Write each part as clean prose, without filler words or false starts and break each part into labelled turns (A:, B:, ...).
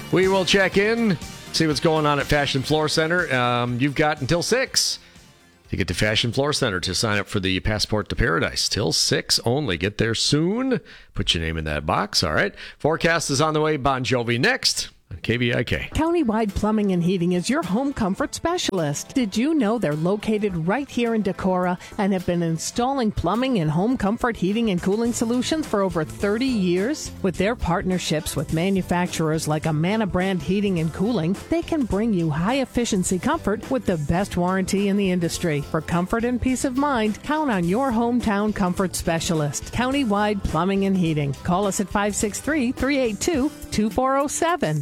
A: We will check in, see what's going on at Fashion Floor Center. You've got until 6 to get to Fashion Floor Center to sign up for the Passport to Paradise. Till 6 only. Get there soon. Put your name in that box. All right. Forecast is on the way. Bon Jovi next on KVIK.
B: Countywide Plumbing and Heating is your home comfort specialist. Did you know they're located right here in Decorah and have been installing plumbing and home comfort heating and cooling solutions for over 30 years? With their partnerships with manufacturers like Amana Brand Heating and Cooling, they can bring you high-efficiency comfort with the best warranty in the industry. For comfort and peace of mind, count on your hometown comfort specialist. Countywide Plumbing and Heating. Call us at 563-382-2407.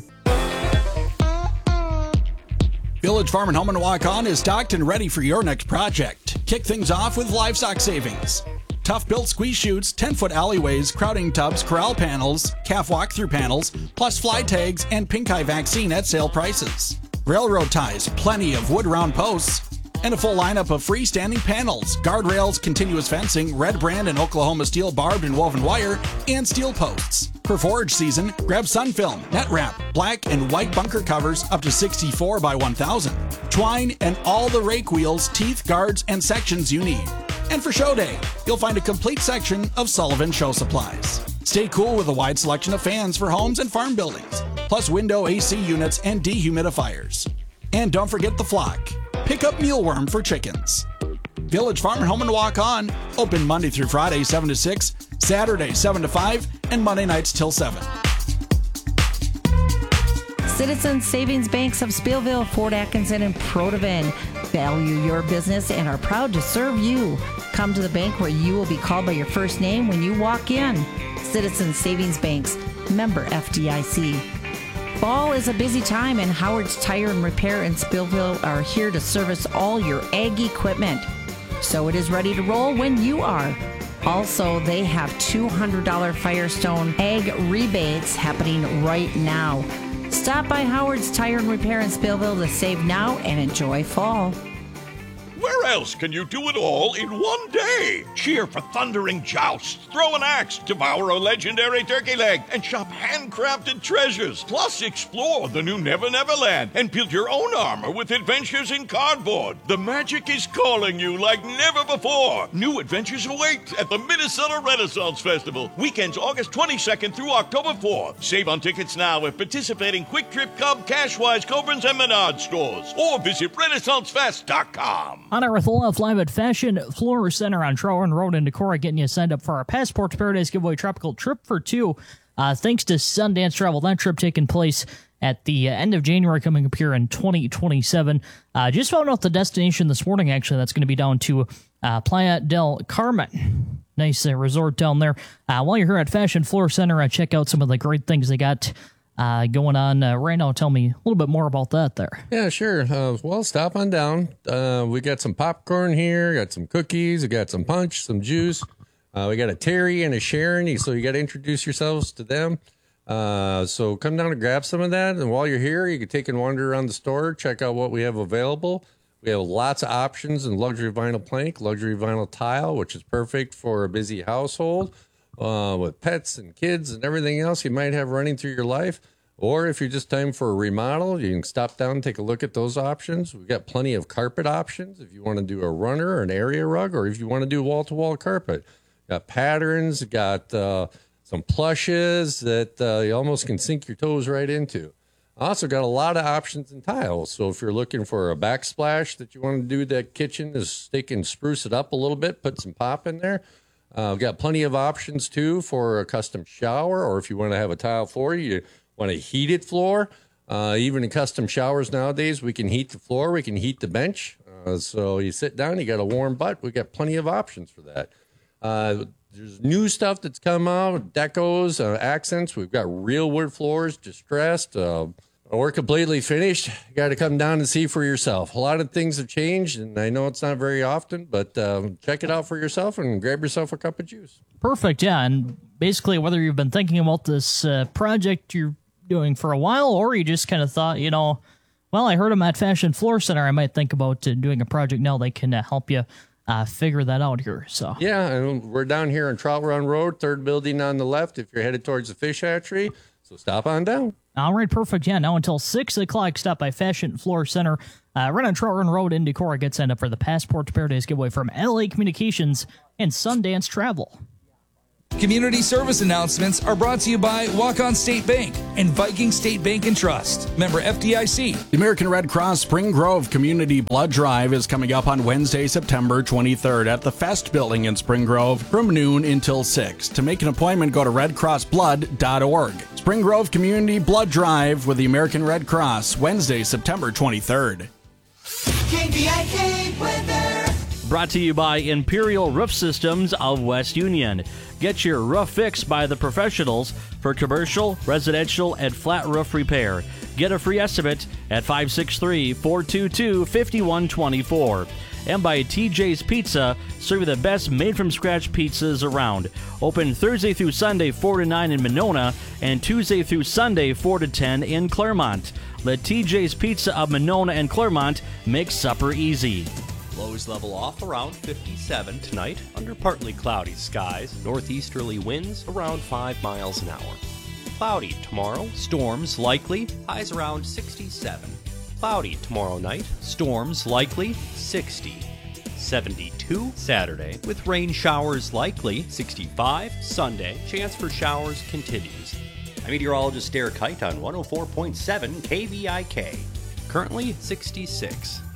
C: Village Farm and Home in Waukon is stocked and ready for your next project. Kick things off with livestock savings. Tough-built squeeze chutes, 10-foot alleyways, crowding tubs, corral panels, calf walk-through panels, plus fly tags and pink eye vaccine at sale prices. Railroad ties, plenty of wood round posts, and a full lineup of freestanding panels, guardrails, continuous fencing, Red Brand and Oklahoma steel barbed and woven wire, and steel posts. For forage season, grab Sunfilm, net wrap, black and white bunker covers up to 64 by 1,000, twine, and all the rake wheels, teeth, guards, and sections you need. And for show day, you'll find a complete section of Sullivan Show Supplies. Stay cool with a wide selection of fans for homes and farm buildings, plus window AC units and dehumidifiers. And don't forget the flock. Pick up mealworm for chickens. Village Farm and Home and Walk On. Open Monday through Friday, 7 to 6, Saturday, 7 to 5, and Monday nights till 7.
D: Citizens Savings Banks of Spillville, Fort Atkinson, and Protivin value your business and are proud to serve you. Come to the bank where you will be called by your first name when you walk in. Citizens Savings Banks, member FDIC. Fall is a busy time, and Howard's Tire and Repair in Spillville are here to service all your ag equipment. So it is ready to roll when you are. Also, they have $200 Firestone Ag rebates happening right now. Stop by Howard's Tire and Repair in Spillville to save now and enjoy fall.
E: Where else can you do it all in one day? Cheer for thundering jousts, throw an axe, devour a legendary turkey leg, and shop handcrafted treasures. Plus, explore the new Never Never Land and build your own armor with adventures in cardboard. The magic is calling you like never before. New adventures await at the Minnesota Renaissance Festival. Weekends August 22nd through October 4th. Save on tickets now at participating Quick Trip, Cub, Cashwise, Cobrins, and Menard stores. Or visit RenaissanceFest.com.
F: On our with Olaf live at Fashion Floor Center on Trowan Road in Decorah, getting you signed up for our Passport to Paradise giveaway tropical trip for two. Thanks to Sundance Travel, that trip taking place at the end of January, coming up here in 2027. Just found out the destination this morning, actually. That's going to be down to Playa del Carmen. Nice resort down there. While you're here at Fashion Floor Center, check out some of the great things they got going on right now. Tell me a little bit more about that there.
G: Yeah, sure. Well, stop on down. We got some popcorn here, got some cookies, we got some punch, some juice. We got a Terry and a Sharon, so you got to introduce yourselves to them. So come down and grab some of that. And while you're here, you can take and wander around the store, check out what we have available. We have lots of options in luxury vinyl plank, luxury vinyl tile, which is perfect for a busy household. With pets and kids and everything else you might have running through your life. Or if you're just time for a remodel, you can stop down and take a look at those options. We've got plenty of carpet options if you want to do a runner or an area rug, or if you want to do wall-to-wall carpet. Got patterns, got some plushes that you almost can sink your toes right into. Also got a lot of options in tiles. So if you're looking for a backsplash that you want to do that kitchen, is they can spruce it up a little bit, put some pop in there. We've got plenty of options, too, for a custom shower, or if you want to have a tile floor, you want a heated floor. Even in custom showers nowadays, we can heat the floor, we can heat the bench. So you sit down, you got a warm butt. We got plenty of options for that. There's new stuff that's come out, decos, accents. We've got real wood floors, distressed, or completely finished. You got to come down and see for yourself. A lot of things have changed, and I know it's not very often, but check it out for yourself and grab yourself a cup of juice.
F: Perfect, yeah. And basically, whether you've been thinking about this project you're doing for a while, or you just kind of thought, well, I heard them at Fashion Floor Center, I might think about doing a project now. They can help you figure that out here. So yeah,
G: and we're down here on Trout Run Road, third building on the left if you're headed towards the fish hatchery. So stop on down.
F: All right, perfect. Yeah, now until 6 o'clock, stop by Fashion Floor Center. Right on Trout Run Road in Decorah. Get signed up for the Passport to Paradise giveaway from LA Communications and Sundance Travel.
H: Community service announcements are brought to you by Walk-On State Bank and Viking State Bank and Trust. Member FDIC.
C: The American Red Cross Spring Grove Community Blood Drive is coming up on Wednesday, September 23rd at the Fest Building in Spring Grove from noon until 6. To make an appointment, go to redcrossblood.org. Spring Grove Community Blood Drive with the American Red Cross, Wednesday, September 23rd.
I: KVIK weather.
J: Brought to you by Imperial Roof Systems of West Union. Get your roof fixed by the professionals for commercial, residential, and flat roof repair. Get a free estimate at 563-422-5124. And by TJ's Pizza, serving the best made-from-scratch pizzas around. Open Thursday through Sunday 4 to 9 in Monona and Tuesday through Sunday 4 to 10 in Claremont. Let TJ's Pizza of Monona and Claremont make supper easy.
K: Lows level off around 57 tonight under partly cloudy skies. Northeasterly winds around 5 miles an hour. Cloudy tomorrow. Storms likely. Highs around 67. Cloudy tomorrow night. Storms likely. 60. 72 Saturday with rain showers likely. 65 Sunday. Chance for showers continues. I'm meteorologist Derek Height on 104.7 KVIK. Currently 66.